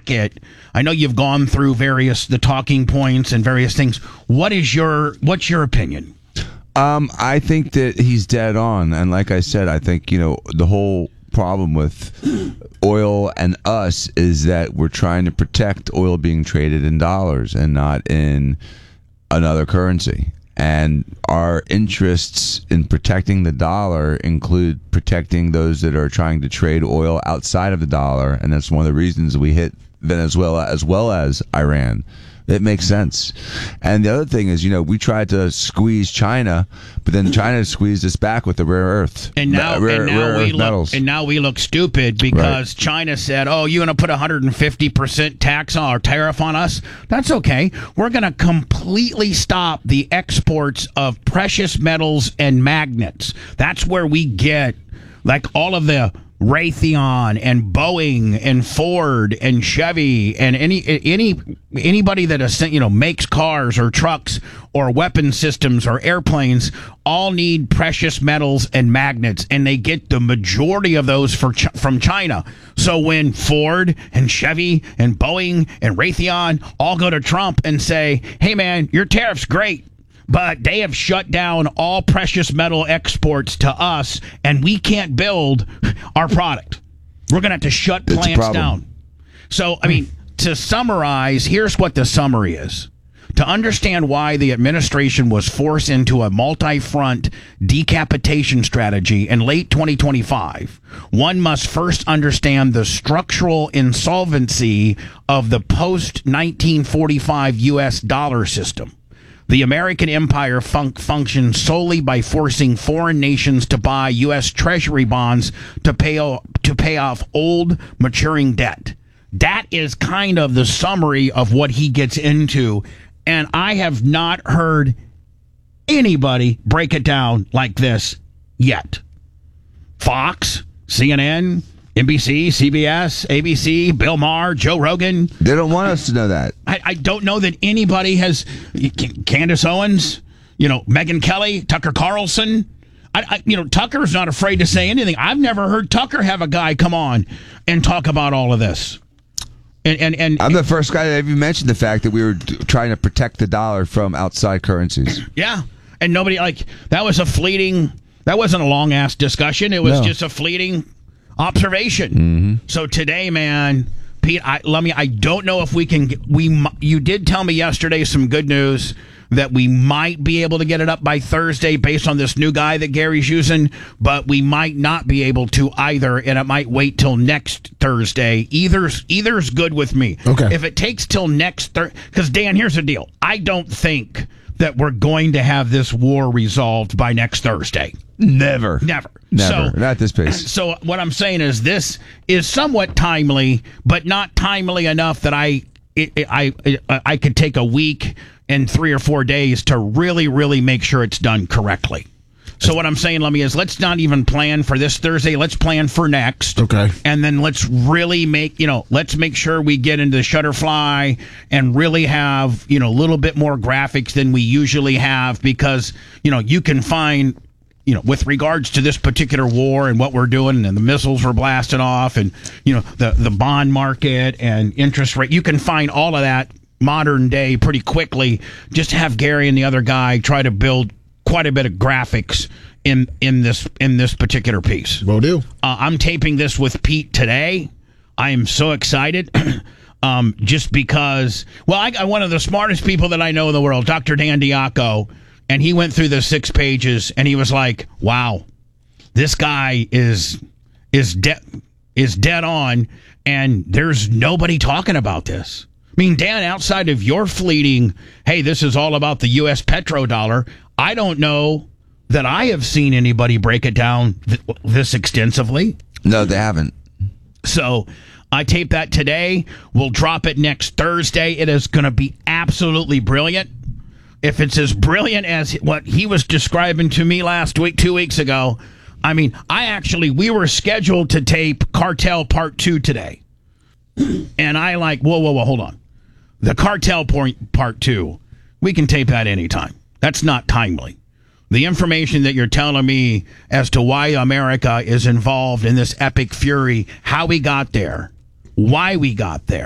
market. I know you've gone through the talking points and various things. What's your opinion? I think that he's dead on, and like I said, I think the whole problem with oil and us is that we're trying to protect oil being traded in dollars and not in another currency. And our interests in protecting the dollar include protecting those that are trying to trade oil outside of the dollar, and that's one of the reasons we hit Venezuela as well as Iran. It makes sense. And the other thing is, we tried to squeeze China, but then China squeezed us back with the rare earth. And now we look stupid because China said, "Oh, you're going to put 150% tax or tariff on us? That's okay. We're going to completely stop the exports of precious metals and magnets." That's where we get like all of the Raytheon and Boeing and Ford and Chevy and anybody that makes cars or trucks or weapon systems or airplanes all need precious metals and magnets, and they get the majority of those from China. So when Ford and Chevy and Boeing and Raytheon all go to Trump and say, "Hey man, your tariff's great, but they have shut down all precious metal exports to us, and we can't build our product. We're going to have to shut plants down." So, to summarize, here's what the summary is. To understand why the administration was forced into a multi-front decapitation strategy in late 2025, one must first understand the structural insolvency of the post-1945 U.S. dollar system. The American empire functioned solely by forcing foreign nations to buy U.S. Treasury bonds to pay off old, maturing debt. That is kind of the summary of what he gets into, and I have not heard anybody break it down like this yet. Fox, CNN, NBC, CBS, ABC, Bill Maher, Joe Rogan. They don't want us to know that. I don't know that anybody has. Candace Owens, Megyn Kelly, Tucker Carlson. Tucker's not afraid to say anything. I've never heard Tucker have a guy come on and talk about all of this. And I'm the first guy that ever mentioned the fact that we were trying to protect the dollar from outside currencies. Yeah, and nobody that was that wasn't a long ass discussion. It was just a fleeting observation. Mm-hmm. So today, man, Pete, I don't know if we can. You did tell me yesterday some good news that we might be able to get it up by Thursday based on this new guy that Gary's using, but we might not be able to either, and it might wait till next Thursday. Either's good with me. Okay. If it takes till next Thursday, because Dan, here's the deal. I don't think that we're going to have this war resolved by next Thursday. Never. So, not at this pace. So what I'm saying is this is somewhat timely, but not timely enough that I could take a week and 3 or 4 days to really, really make sure it's done correctly. So what I'm saying, Lummy, is let's not even plan for this Thursday. Let's plan for next. Okay. And then let's really let's make sure we get into the Shutterfly and really have, a little bit more graphics than we usually have because, you can find, with regards to this particular war and what we're doing and the missiles we're blasting off and, the bond market and interest rate, you can find all of that modern day pretty quickly. Just have Gary and the other guy try to build quite a bit of graphics in this particular piece. Will do. I'm taping this with Pete today. I am so excited. Just because, I got one of the smartest people that I know in the world, Dr. Dan Diaco, and he went through the 6 pages and he was like, "Wow, this guy is dead on, and there's nobody talking about this." Dan, outside of your fleeting, "Hey, this is all about the U.S. petrodollar," I don't know that I have seen anybody break it down this extensively. No, they haven't. So I taped that today. We'll drop it next Thursday. It is going to be absolutely brilliant. If it's as brilliant as what he was describing to me 2 weeks ago, we were scheduled to tape Cartel Part 2 today. And whoa, hold on. The Cartel Part 2, we can tape that anytime. That's not timely. The information that you're telling me as to why America is involved in this epic fury, how we got there, why we got there,